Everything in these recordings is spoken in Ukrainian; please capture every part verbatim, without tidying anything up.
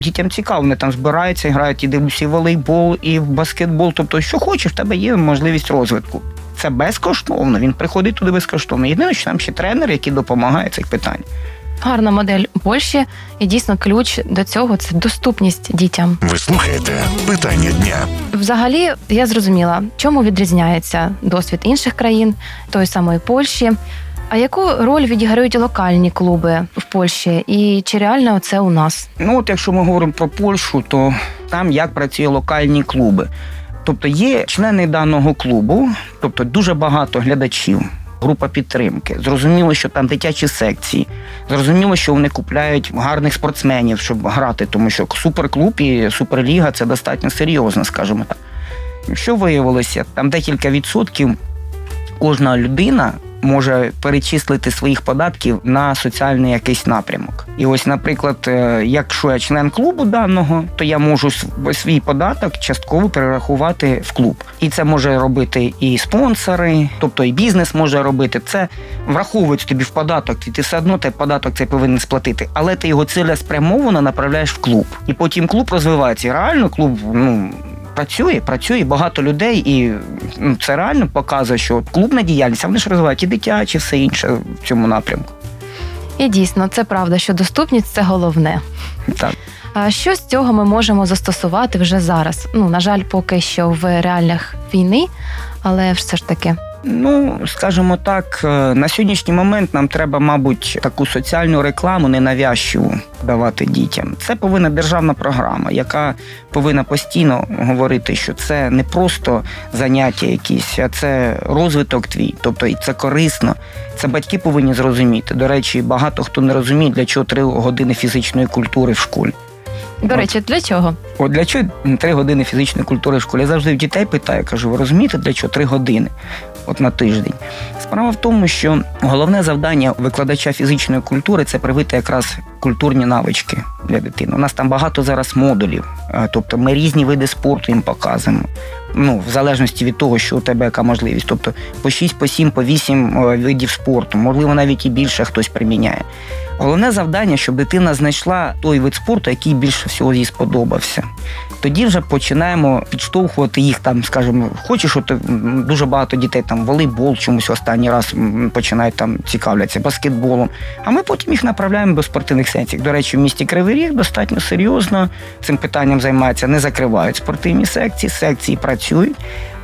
Дітям цікаво, вони там збираються, грають і в волейбол, і в баскетбол. Тобто, що хочеш, в тебе є можливість розвитку. Це безкоштовно, він приходить туди безкоштовно. Єдине, що там ще тренер, який допомагає цих питань. Гарна модель у Польщі, і дійсно ключ до цього – це доступність дітям. Ви слухаєте «Питання дня». Взагалі, я зрозуміла, чому відрізняється досвід інших країн, тої самої Польщі. А яку роль відіграють локальні клуби в Польщі? І чи реально це у нас? Ну, от якщо ми говоримо про Польщу, то там як працює локальні клуби. Тобто є члени даного клубу, тобто дуже багато глядачів, група підтримки. Зрозуміло, що там дитячі секції. Зрозуміло, що вони купляють гарних спортсменів, щоб грати, тому що суперклуб і суперліга – це достатньо серйозно, скажімо так. Що виявилося? Там декілька відсотків кожна людина може перечислити своїх податків на соціальний якийсь напрямок. І ось, наприклад, якщо я член клубу даного, то я можу свій податок частково перерахувати в клуб. І це може робити і спонсори, тобто і бізнес може робити. Це враховують тобі в податок, і ти все одно той податок цей повинен сплатити. Але ти його цілеспрямовано направляєш в клуб. І потім клуб розвивається. І реально клуб, ну, Працює, працює, багато людей, і ну, це реально показує, що клубна діяльність, а вони ж розвивають і дитячі, все інше в цьому напрямку. І дійсно, це правда, що доступність – це головне. Так. А що з цього ми можемо застосувати вже зараз? Ну, на жаль, поки що в реаліях війни, але все ж таки. Ну, скажімо так, на сьогоднішній момент нам треба, мабуть, таку соціальну рекламу ненавязчиву давати дітям. Це повинна державна програма, яка повинна постійно говорити, що це не просто заняття якісь, а це розвиток твій, тобто і це корисно. Це батьки повинні зрозуміти. До речі, багато хто не розуміє, для чого три години фізичної культури в школі. До речі, для чого? От для чого три години фізичної культури в школі? Я завжди в дітей питаю, кажу, ви розумієте, для чого три години? От на тиждень. Справа в тому, що головне завдання викладача фізичної культури – це привити якраз культурні навички для дитини. У нас там багато зараз модулів, тобто ми різні види спорту їм показуємо. Ну, в залежності від того, що у тебе яка можливість. Тобто по шість, по сім, по вісім видів спорту, можливо, навіть і більше хтось приміняє. Головне завдання, щоб дитина знайшла той вид спорту, який більше всього їй сподобався. Тоді вже починаємо підштовхувати їх, там, скажімо, хочеш, от дуже багато дітей там волейбол чомусь останній раз починають там цікавляться баскетболом, а ми потім їх направляємо до спортивних секцій. До речі, в місті Кривий Ріг достатньо серйозно цим питанням займаються, не закривають спортивні секції, секції працюють.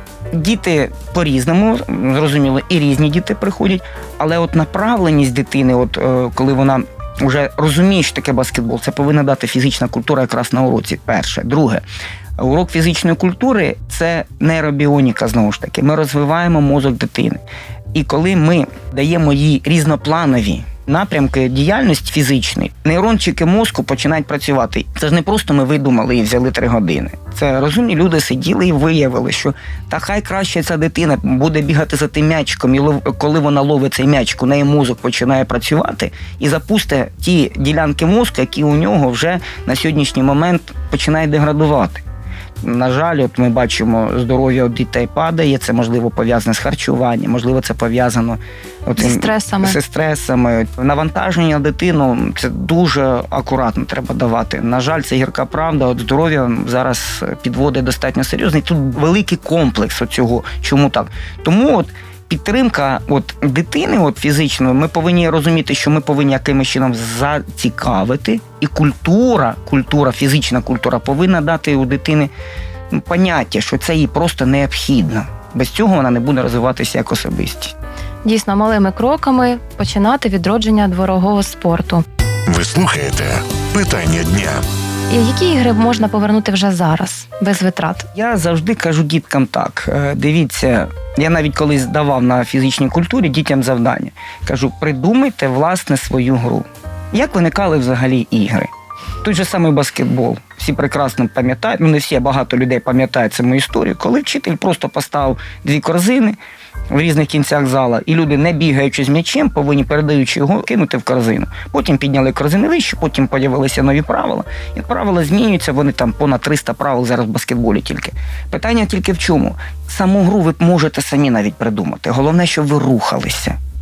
Діти по-різному, зрозуміло, і різні діти приходять, але от направленість дитини, от коли вона вже розуміє, що таке баскетбол, це повинна дати фізична культура якраз на уроці, перше. Друге, урок фізичної культури – це нейробіоніка, знову ж таки. Ми розвиваємо мозок дитини. І коли ми даємо їй різнопланові напрямки діяльності фізичної, нейрончики мозку починають працювати. Це ж не просто ми видумали і взяли три години. Це розумні люди сиділи і виявили, що та хай краще ця дитина буде бігати за тим м'ячиком, і коли вона ловить цей м'ячик, у неї мозок починає працювати і запустить ті ділянки мозку, які у нього вже на сьогоднішній момент починають деградувати. На жаль, от ми бачимо, здоров'я у дітей падає, це, можливо, пов'язане з харчуванням, можливо, це пов'язано зі стресами. зі стресами. Навантаження на дитину – це дуже акуратно треба давати. На жаль, це гірка правда, от здоров'я зараз підводить достатньо серйозно. І тут великий комплекс оцього. Чому так? Тому от підтримка от дитини от фізичної, ми повинні розуміти, що ми повинні якимось чином зацікавити, і культура, культура, фізична культура повинна дати у дитини поняття, що це їй просто необхідно. Без цього вона не буде розвиватися як особистість. Дійсно, малими кроками починати відродження дворового спорту. Ви слухаєте «Питання дня». І які ігри можна повернути вже зараз, без витрат? Я завжди кажу діткам так. Дивіться, я навіть колись давав на фізичній культурі дітям завдання. Кажу, придумайте, власне, свою гру. Як виникали взагалі ігри? Той же самий баскетбол. Всі прекрасно пам'ятають, ну не всі, а багато людей пам'ятають цю історію, коли вчитель просто поставив дві корзини в різних кінцях зала, і люди, не бігаючи з м'ячем, повинні, передаючи його, кинути в корзину. Потім підняли корзини вище, потім з'явилися нові правила. І правила змінюються, вони там понад триста правил зараз в баскетболі тільки. Питання тільки в чому? Саму гру ви можете самі навіть придумати. Головне, щоб ви рухалися.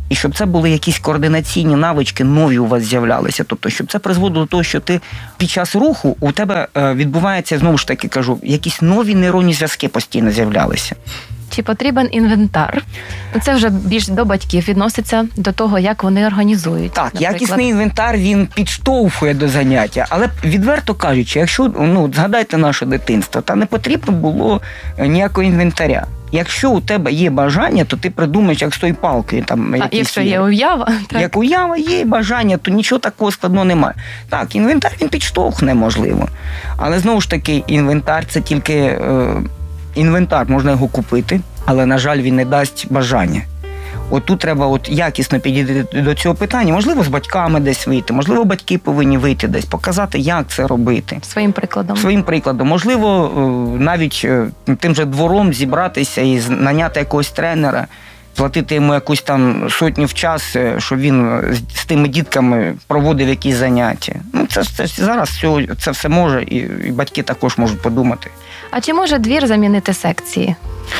І щоб це були якісь координаційні навички, нові у вас з'являлися. Тобто, щоб це призводило до того, що ти під час руху у тебе відбувається, знову ж таки кажу, якісь нові нейронні зв'язки постійно з'являлися. Чи потрібен інвентар? Це вже більш до батьків відноситься, до того, як вони організують. Так, наприклад. якісний інвентар, він підштовхує до заняття. Але, відверто кажучи, якщо, ну, згадайте наше дитинство, та не потрібно було ніякого інвентаря. Якщо у тебе є бажання, то ти придумаєш, як з тої палки. Там, а якщо є уява, так. Як уява, є бажання, то нічого такого складного немає. Так, інвентар він підштовхне, можливо. Але, знову ж таки, інвентар – це тільки... Е, інвентар, можна його купити, але, на жаль, він не дасть бажання. От тут треба от якісно підійти до цього питання. Можливо, з батьками десь вийти, можливо, батьки повинні вийти десь, показати, як це робити. Своїм прикладом. Своїм прикладом. Можливо, навіть тим же двором зібратися і наняти якогось тренера, платити йому якусь там сотню в час, щоб він з тими дітками проводив якісь заняття. Ну, це, це зараз все, це все може, і, і батьки також можуть подумати. А чи може двір замінити секції?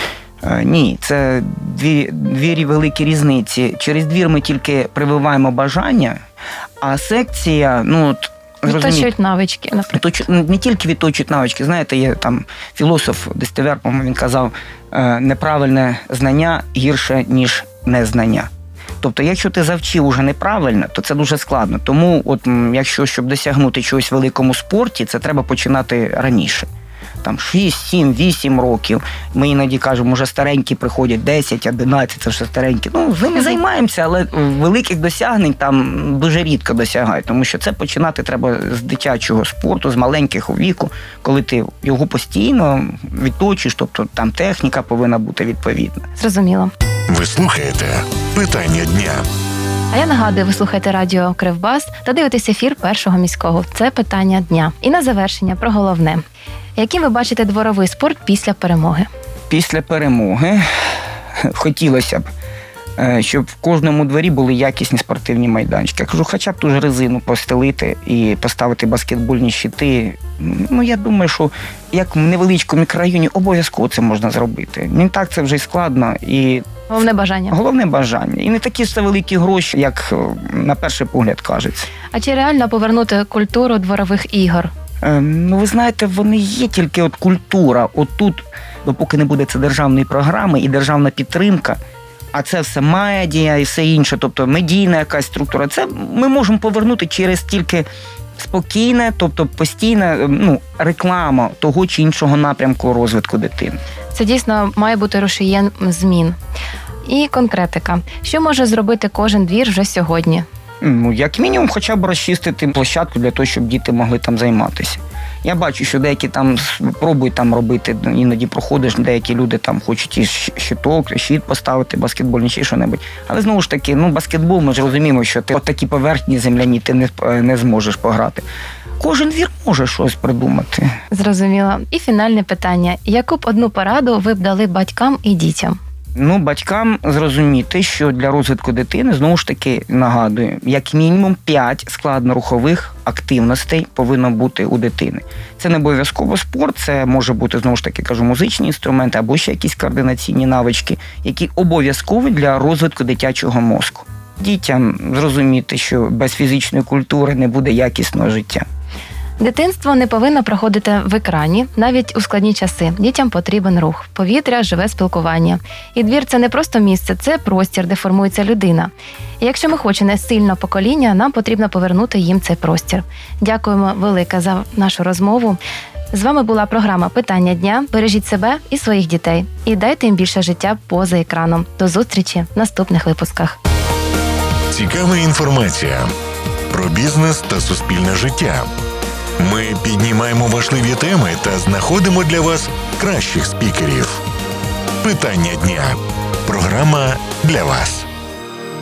Е, ні, це дві, дві великі різниці. Через двір ми тільки прививаємо бажання, а секція, ну, от, відточують навички, наприклад. Не тільки відточують навички. Знаєте, є там філософ Дестевер, по-моєму, він казав, неправильне знання гірше, ніж незнання. Тобто, якщо ти завчив уже неправильно, то це дуже складно. Тому, от, якщо, щоб досягнути чогось в великому спорті, це треба починати раніше. Там шість, сім, вісім років. Ми іноді кажемо, може старенькі приходять десять, одинадцять, це вже старенькі. Ну, з ними займаємося, але великих досягнень там дуже рідко досягають, тому що це починати треба з дитячого спорту, з маленьких віку, коли ти його постійно відточуєш, тобто там техніка повинна бути відповідна. Зрозуміло. Ви слухаєте «Питання дня». А я нагадую, ви слухаєте радіо Кривбас та дивитесь ефір Першого міського. Це «Питання дня». І на завершення про головне. Яким ви бачите дворовий спорт після перемоги? Після перемоги хотілося б, щоб в кожному дворі були якісні спортивні майданчики. Я кажу, хоча б ту ж резину постелити і поставити баскетбольні щити. Ну, я думаю, що як в невеличкому мікрорайоні обов'язково це можна зробити. Не так це вже й складно. І головне бажання. Головне бажання. І не такі ж це великі гроші, як на перший погляд кажеться. А чи реально повернути культуру дворових ігор? Ну, ви знаєте, вони є, тільки от культура. От тут, допоки не буде це державної програми і державна підтримка, а це все медіа і все інше, тобто медійна якась структура, це ми можемо повернути через тільки спокійне, тобто постійна, ну, реклама того чи іншого напрямку розвитку дитини. Це дійсно має бути рушієм змін. І конкретика. Що може зробити кожен двір вже сьогодні? Ну, як мінімум, хоча б розчистити площадку для того, щоб діти могли там займатися. Я бачу, що деякі там пробують там робити, іноді проходиш, деякі люди там хочуть і щиток, щит поставити, баскетбольний чи що-небудь. Але знову ж таки, ну, баскетбол, ми ж розуміємо, що ти от такі поверхні земляні ти не, не зможеш пограти. Кожен двір може щось придумати. Зрозуміло. І фінальне питання. Яку б одну пораду ви б дали батькам і дітям? Ну, батькам зрозуміти, що для розвитку дитини, знову ж таки, нагадую, як мінімум п'ять складнорухових активностей повинно бути у дитини. Це не обов'язково спорт, це може бути, знову ж таки, кажу, музичні інструменти або ще якісь координаційні навички, які обов'язкові для розвитку дитячого мозку. Дітям зрозуміти, що без фізичної культури не буде якісного життя. Дитинство не повинно проходити в екрані, навіть у складні часи. Дітям потрібен рух, повітря, живе спілкування. І двір – це не просто місце, це простір, де формується людина. І якщо ми хочемо сильне покоління, нам потрібно повернути їм цей простір. Дякуємо велике за нашу розмову. З вами була програма «Питання дня». Бережіть себе і своїх дітей. І дайте їм більше життя поза екраном. До зустрічі в наступних випусках. Цікава інформація про бізнес та суспільне життя. Ми піднімаємо важливі теми та знаходимо для вас кращих спікерів. «Питання дня» – програма для вас.